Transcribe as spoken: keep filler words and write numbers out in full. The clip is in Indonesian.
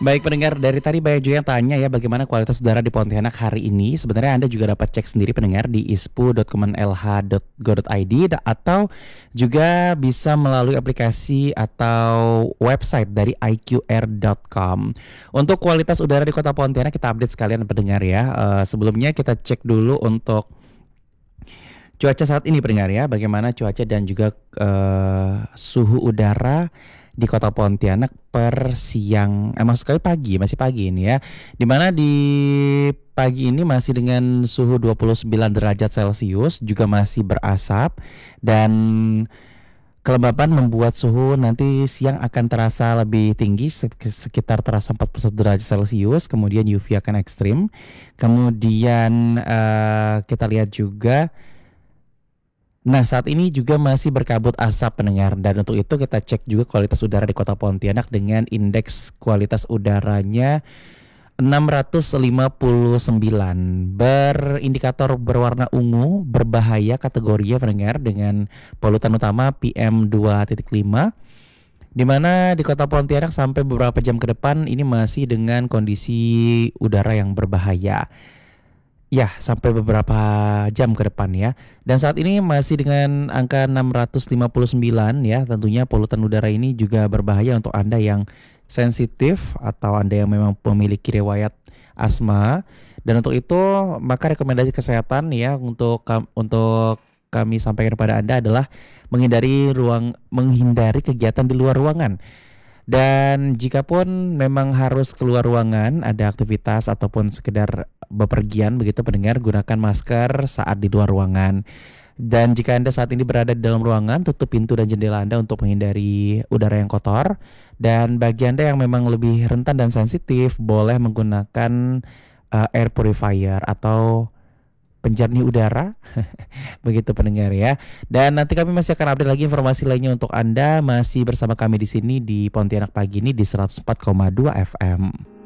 Baik pendengar, dari tadi banyak juga yang tanya ya bagaimana kualitas udara di Pontianak hari ini. Sebenarnya Anda juga dapat cek sendiri pendengar di ispu dot kemenlh dot go dot id da- atau juga bisa melalui aplikasi atau website dari i q r dot com. Untuk kualitas udara di Kota Pontianak kita update sekalian pendengar ya. Eh, sebelumnya kita cek dulu untuk cuaca saat ini pendengar ya, bagaimana cuaca dan juga eh, suhu udara di Kota Pontianak per siang, eh maksud kali pagi, masih pagi ini ya. Dimana di pagi ini masih dengan suhu dua puluh sembilan derajat Celcius, juga masih berasap dan kelembapan membuat suhu nanti siang akan terasa lebih tinggi sek- sekitar terasa empat puluh satu derajat Celcius, kemudian U V akan ekstrim. Kemudian eh, kita lihat juga. Nah, saat ini juga masih berkabut asap pendengar dan untuk itu kita cek juga kualitas udara di Kota Pontianak dengan indeks kualitas udaranya enam ratus lima puluh sembilan berindikator berwarna ungu berbahaya kategorinya pendengar dengan polutan utama P M dua titik lima di mana di Kota Pontianak sampai beberapa jam ke depan ini masih dengan kondisi udara yang berbahaya. Ya, sampai beberapa jam ke depan ya. Dan saat ini masih dengan angka enam ratus lima puluh sembilan ya. Tentunya polutan udara ini juga berbahaya untuk Anda yang sensitif atau Anda yang memang memiliki riwayat asma. Dan untuk itu, maka rekomendasi kesehatan ya untuk kam- untuk kami sampaikan kepada Anda adalah menghindari ruang menghindari kegiatan di luar ruangan. Dan jika pun memang harus keluar ruangan, ada aktivitas ataupun sekedar bepergian begitu pendengar, gunakan masker saat di luar ruangan. Dan jika Anda saat ini berada di dalam ruangan, tutup pintu dan jendela Anda untuk menghindari udara yang kotor. Dan bagi Anda yang memang lebih rentan dan sensitif, boleh menggunakan uh, air purifier atau penjernih udara. Begitu pendengar ya. Dan nanti kami masih akan update lagi informasi lainnya untuk Anda. Masih bersama kami di sini di Pontianak Pagi ini di seratus empat koma dua F M.